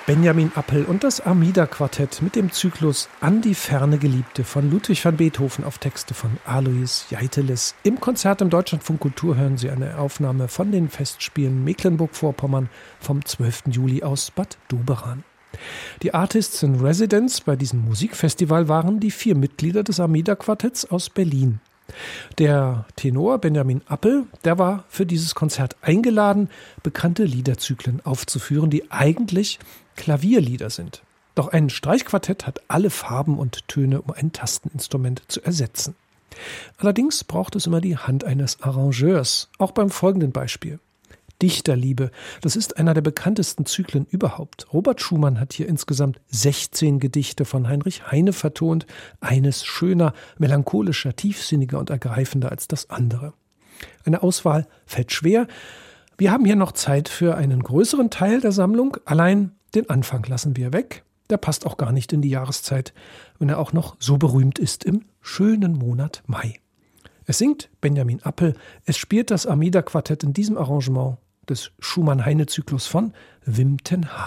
Benjamin Appel und das Armida-Quartett mit dem Zyklus An die ferne Geliebte von Ludwig van Beethoven auf Texte von Alois Jeiteles. Im Konzert im Deutschlandfunk Kultur hören Sie eine Aufnahme von den Festspielen Mecklenburg-Vorpommern vom 12. Juli aus Bad Doberan. Die Artists in Residence bei diesem Musikfestival waren die 4 Mitglieder des Armida-Quartetts aus Berlin. Der Tenor Benjamin Appel, der war für dieses Konzert eingeladen, bekannte Liederzyklen aufzuführen, die eigentlich Klavierlieder sind. Doch ein Streichquartett hat alle Farben und Töne, um ein Tasteninstrument zu ersetzen. Allerdings braucht es immer die Hand eines Arrangeurs, auch beim folgenden Beispiel. Dichterliebe, das ist einer der bekanntesten Zyklen überhaupt. Robert Schumann hat hier insgesamt 16 Gedichte von Heinrich Heine vertont, eines schöner, melancholischer, tiefsinniger und ergreifender als das andere. Eine Auswahl fällt schwer. Wir haben hier noch Zeit für einen größeren Teil der Sammlung, allein den Anfang lassen wir weg. Der passt auch gar nicht in die Jahreszeit, wenn er auch noch so berühmt ist im schönen Monat Mai. Es singt Benjamin Appel, es spielt das Armida-Quartett in diesem Arrangement des Schumann-Heine-Zyklus von Wim ten Hage.